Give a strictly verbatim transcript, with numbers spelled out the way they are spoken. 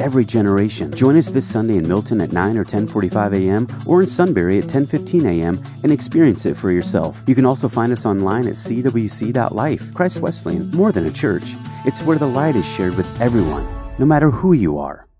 every generation. Join us this Sunday in Milton at nine or ten forty-five a.m. or in Sunbury at ten fifteen a.m. and experience it for yourself. You can also find us online at c w c dot life. Christ Wesleyan, more than a church. It's where the light is shared with everyone, no matter who you are.